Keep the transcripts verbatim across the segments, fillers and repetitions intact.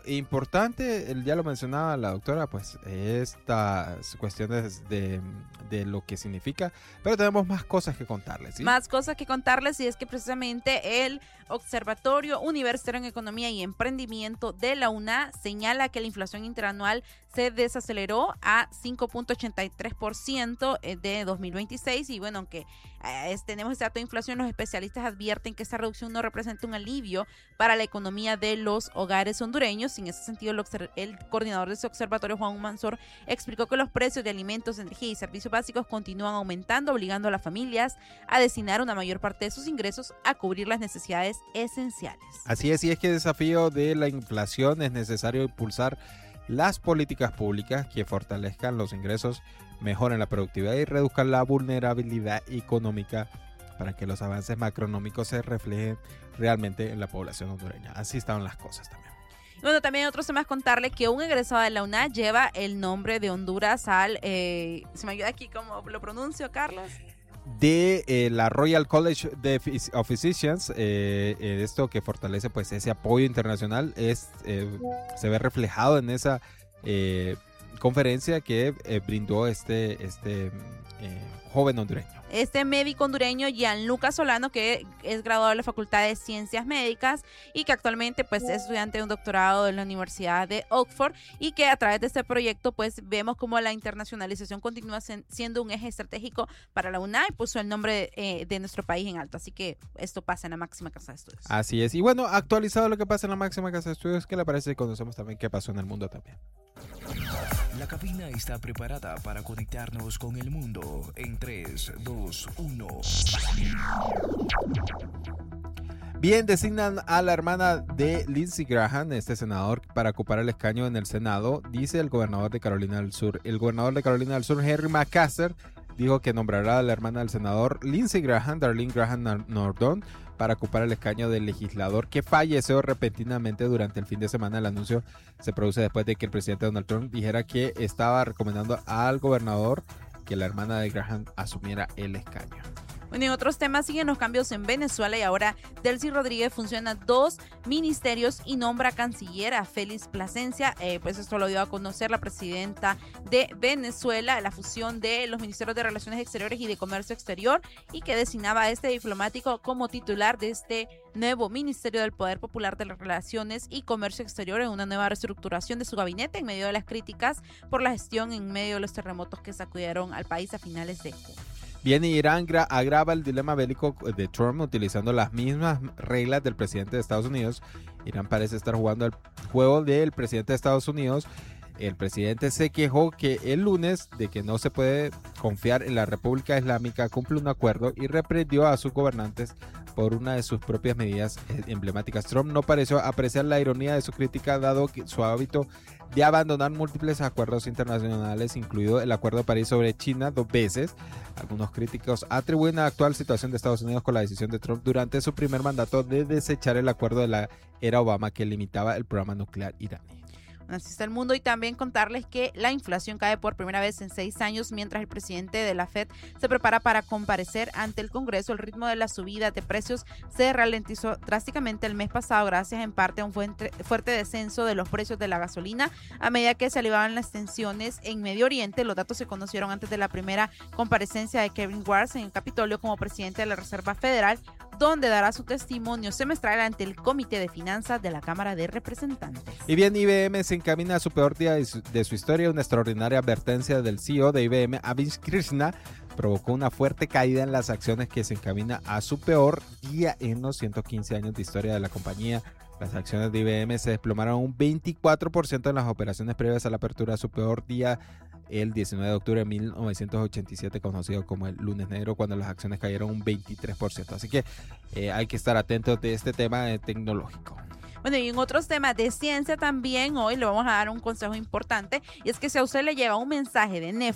importante, ya lo mencionaba la doctora, pues estas cuestiones de, de lo que significa, pero tenemos más cosas que contarles, ¿sí? Más cosas que contarles, y es que precisamente el Observatorio Universitario en Economía y Emprendimiento de la U N A señala que la inflación interanual se desaceleró a cinco punto ochenta y tres por ciento de dos mil veintiséis, y bueno, aunque eh, tenemos este dato de inflación, los especialistas advierten que esta reducción no representa un alivio para la economía de los hogares hondureños. En ese sentido, el, el coordinador de ese observatorio, Juan Mansor, explicó que los precios de alimentos, energía y servicios básicos continúan aumentando, obligando a las familias a destinar una mayor parte de sus ingresos a cubrir las necesidades esenciales. Así es, y es que el desafío de la inflación es necesario impulsar las políticas públicas que fortalezcan los ingresos, mejoren la productividad y reduzcan la vulnerabilidad económica para que los avances macroeconómicos se reflejen realmente en la población hondureña. Así estaban las cosas también. Bueno, también otros temas, contarle que un egresado de la U N A lleva el nombre de Honduras al, eh, ¿se me ayuda aquí cómo lo pronuncio, Carlos? De eh, la Royal College of Physicians, eh, eh, esto que fortalece pues ese apoyo internacional es eh, se ve reflejado en esa eh, conferencia que eh, brindó este, este eh, joven hondureño. Este médico hondureño, Gianluca Solano, que es graduado de la Facultad de Ciencias Médicas y que actualmente pues es estudiante de un doctorado en la Universidad de Oxford, y que a través de este proyecto pues vemos como la internacionalización continúa siendo un eje estratégico para la U N A, y puso el nombre eh, de nuestro país en alto. Así que esto pasa en la máxima casa de estudios. Así es. Y bueno, actualizado lo que pasa en la máxima casa de estudios, ¿qué le parece? Conocemos también qué pasó en el mundo también. La cabina está preparada para conectarnos con el mundo en tres, dos, uno. Bien, designan a la hermana de Lindsey Graham, este senador, para ocupar el escaño en el Senado, dice el gobernador de Carolina del Sur. El gobernador de Carolina del Sur, Henry McMaster, dijo que nombrará a la hermana del senador Lindsey Graham, Darlene Graham Nordon, para ocupar el escaño del legislador que falleció repentinamente durante el fin de semana. El anuncio se produce después de que el presidente Donald Trump dijera que estaba recomendando al gobernador que la hermana de Graham asumiera el escaño. Bueno, en otros temas siguen los cambios en Venezuela, y ahora Delcy Rodríguez funciona dos ministerios y nombra canciller a Félix Plasencia. Eh, pues esto lo dio a conocer la presidenta de Venezuela, la fusión de los ministerios de Relaciones Exteriores y de Comercio Exterior, y que designaba a este diplomático como titular de este nuevo Ministerio del Poder Popular de las Relaciones y Comercio Exterior, en una nueva reestructuración de su gabinete en medio de las críticas por la gestión en medio de los terremotos que sacudieron al país a finales de junio. Bien, Irán gra- agrava el dilema bélico de Trump utilizando las mismas reglas del presidente de Estados Unidos. Irán parece estar jugando el juego del presidente de Estados Unidos. El presidente se quejó que el lunes de que no se puede confiar en la República Islámica cumple un acuerdo y reprendió a sus gobernantes por una de sus propias medidas emblemáticas. Trump no pareció apreciar la ironía de su crítica, dado que su hábito de abandonar múltiples acuerdos internacionales, incluido el Acuerdo de París sobre China dos veces. Algunos críticos atribuyen a la actual situación de Estados Unidos con la decisión de Trump durante su primer mandato de desechar el acuerdo de la era Obama que limitaba el programa nuclear iraní. Así está el mundo. Y también contarles que la inflación cae por primera vez en seis años, mientras el presidente de la Fed se prepara para comparecer ante el Congreso. El ritmo de la subida de precios se ralentizó drásticamente el mes pasado, gracias en parte a un fuerte, fuerte descenso de los precios de la gasolina a medida que se aliviaban las tensiones en Medio Oriente. Los datos se conocieron antes de la primera comparecencia de Kevin Warsh en el Capitolio como presidente de la Reserva Federal, donde dará su testimonio semestral ante el Comité de Finanzas de la Cámara de Representantes. Y bien, I B M se encamina a su peor día de su, de su historia. Una extraordinaria advertencia del C E O de I B M, Avnish Krishna, provocó una fuerte caída en las acciones que se encamina a su peor día en los ciento quince años de historia de la compañía. Las acciones de I B M se desplomaron un veinticuatro por ciento en las operaciones previas a la apertura de su peor día el diecinueve de octubre de mil novecientos ochenta y siete, conocido como el lunes negro, cuando las acciones cayeron un veintitrés por ciento. Así que eh, hay que estar atentos de este tema eh, tecnológico. Bueno, y en otros temas de ciencia también hoy le vamos a dar un consejo importante, y es que si a usted le llega un mensaje de Netflix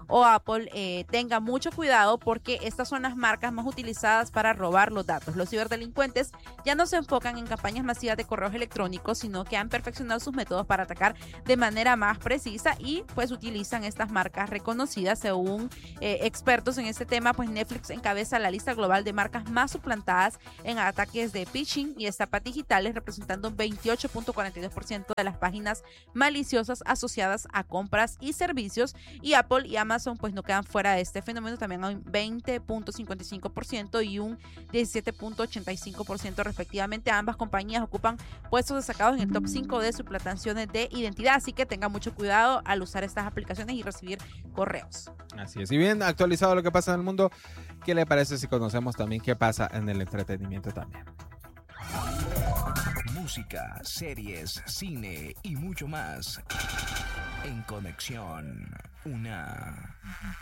o Apple eh, tenga mucho cuidado porque estas son las marcas más utilizadas para robar los datos. Los ciberdelincuentes ya no se enfocan en campañas masivas de correos electrónicos, sino que han perfeccionado sus métodos para atacar de manera más precisa y pues utilizan estas marcas reconocidas. Según eh, expertos en este tema, pues Netflix encabeza la lista global de marcas más suplantadas en ataques de phishing y estafas digitales, representando un veintiocho punto cuarenta y dos por ciento de las páginas maliciosas asociadas a compras y servicios, y Apple y Amazon pues no quedan fuera de este fenómeno, también hay un veinte punto cincuenta y cinco por ciento y un diecisiete punto ochenta y cinco por ciento respectivamente. Ambas compañías ocupan puestos destacados en el top cinco de suplantaciones de identidad, así que tengan mucho cuidado al usar estas aplicaciones y recibir correos. Así es, y bien actualizado lo que pasa en el mundo, ¿qué le parece si conocemos también qué pasa en el entretenimiento también? Música, series, cine y mucho más. En Conexión Una.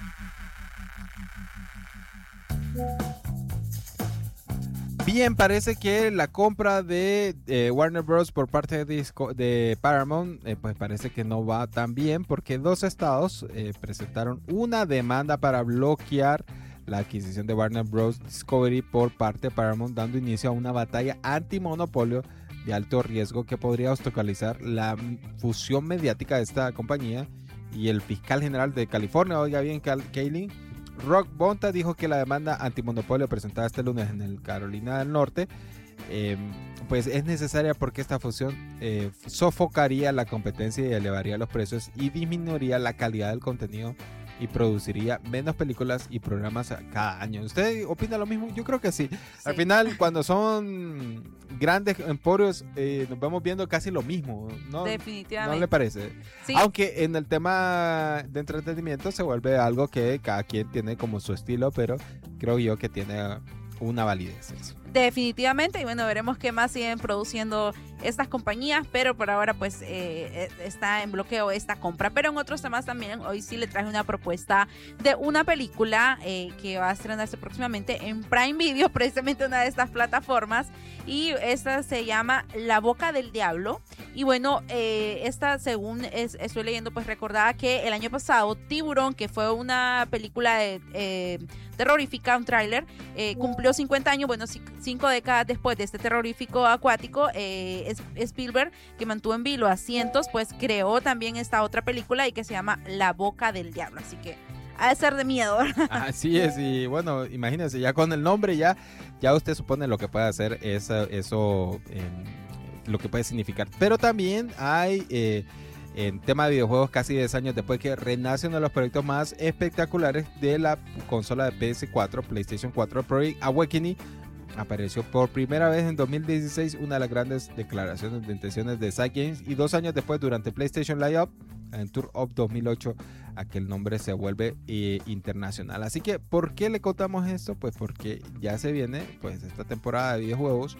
Bien, parece que la compra de eh, Warner Bros. Por parte de, Disco, de Paramount, eh, pues parece que no va tan bien porque dos estados eh, presentaron una demanda para bloquear la adquisición de Warner Bros. Discovery por parte de Paramount, dando inicio a una batalla antimonopolio de alto riesgo que podría obstaculizar la fusión mediática de esta compañía. Y el fiscal general de California, oiga bien, Kaylin Rock Bonta, dijo que la demanda antimonopolio presentada este lunes en el Carolina del Norte eh, pues es necesaria porque esta fusión eh, sofocaría la competencia y elevaría los precios y disminuiría la calidad del contenido y produciría menos películas y programas cada año. ¿Usted opina lo mismo? Yo creo que sí. sí. Al final, cuando son grandes emporios, eh, nos vamos viendo casi lo mismo, ¿no? Definitivamente. ¿No le parece? Sí. Aunque en el tema de entretenimiento se vuelve algo que cada quien tiene como su estilo, pero creo yo que tiene una validez eso. Definitivamente, y bueno, veremos qué más siguen produciendo estas compañías, pero por ahora pues eh, está en bloqueo esta compra. Pero en otros temas también, hoy sí le traje una propuesta de una película eh, que va a estrenarse próximamente en Prime Video, precisamente una de estas plataformas, y esta se llama La Boca del Diablo. Y bueno, eh, esta según es, estoy leyendo, pues recordaba que el año pasado Tiburón, que fue una película de, eh, terrorífica, un tráiler, eh, cumplió cincuenta años, bueno, cinco décadas después de este terrorífico acuático. eh, Spielberg, que mantuvo en vilo a cientos, pues creó también esta otra película y que se llama La Boca del Diablo, así que ha de ser de miedo. Así es, y bueno, imagínense, ya con el nombre ya, ya usted supone lo que puede hacer eso, eso eh, lo que puede significar, pero también hay eh, en tema de videojuegos casi diez años después que renace uno de los proyectos más espectaculares de la consola de P S cuatro, PlayStation cuatro, Project Awakening. Apareció por primera vez en dos mil dieciséis, una de las grandes declaraciones de intenciones de Side Games, y dos años después, durante PlayStation Live Up, en Tour Up dos mil ocho, aquel nombre se vuelve eh, internacional. Así que, ¿por qué le contamos esto? Pues porque ya se viene pues esta temporada de videojuegos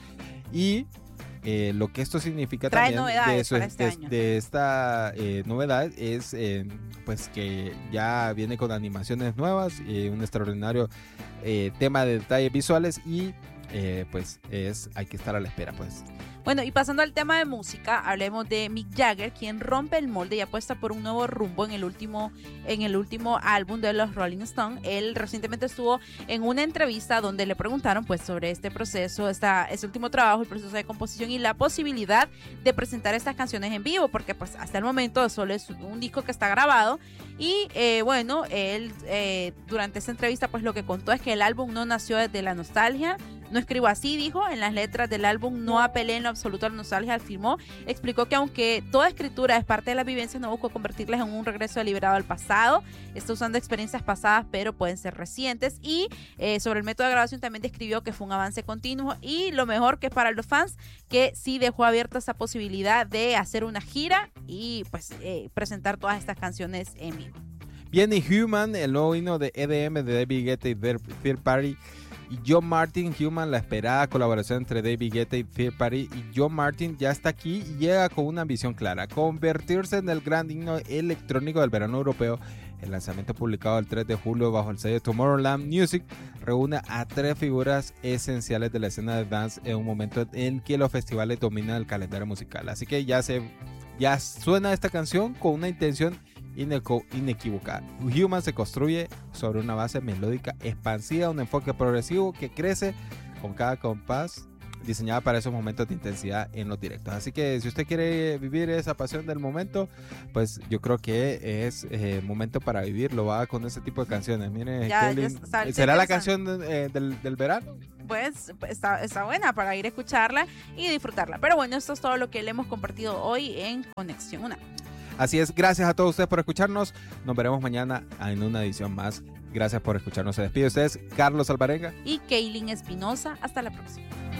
y eh, lo que esto significa Trae también de, eso, este de, de esta eh, novedad es eh, pues que ya viene con animaciones nuevas, eh, un extraordinario eh, tema de detalles visuales y Eh, pues es hay que estar a la espera pues. Bueno, y pasando al tema de música, hablemos de Mick Jagger, quien rompe el molde y apuesta por un nuevo rumbo en el último, en el último álbum de los Rolling Stones. Él recientemente estuvo en una entrevista donde le preguntaron pues sobre este proceso, esta, este último trabajo, el proceso de composición y la posibilidad de presentar estas canciones en vivo, porque pues hasta el momento solo es un disco que está grabado. Y eh, bueno, él eh, durante esta entrevista pues lo que contó es que el álbum no nació desde la nostalgia. No escribo así, dijo, en las letras del álbum no apelé en lo absoluto a la nostalgia, afirmó. Explicó que aunque toda escritura es parte de las vivencias, no buscó convertirlas en un regreso deliberado al pasado. Está usando experiencias pasadas, pero pueden ser recientes. Y eh, sobre el método de grabación también describió que fue un avance continuo y lo mejor que es para los fans, que sí dejó abierta esa posibilidad de hacer una gira y pues eh, presentar todas estas canciones en vivo. Viene Human, el nuevo himno de E D M de David Guetta y Third Party. Y John Martin, Human, la esperada colaboración entre David Guetta y Third Party. Y John Martin ya está aquí y llega con una ambición clara: convertirse en el gran himno electrónico del verano europeo. El lanzamiento publicado el tres de julio bajo el sello Tomorrowland Music reúne a tres figuras esenciales de la escena de dance en un momento en que los festivales dominan el calendario musical. Así que ya se ya suena esta canción con una intención ineco- inequívoca. Human se construye sobre una base melódica expansiva, un enfoque progresivo que crece con cada compás, diseñada para esos momentos de intensidad en los directos. Así que si usted quiere vivir esa pasión del momento, pues yo creo que es eh, momento para vivirlo, va con ese tipo de canciones. Mire, Ya, qué ya lin- está- está ¿será la interesante. canción eh, del, del verano? Pues está, está buena para ir a escucharla y disfrutarla. Pero bueno, esto es todo lo que le hemos compartido hoy en Conexión UNA. Así es, gracias a todos ustedes por escucharnos. Nos veremos mañana en una edición más. Gracias por escucharnos. Se despide de ustedes, Carlos Alvarenga. Y Kaylin Espinosa, hasta la próxima.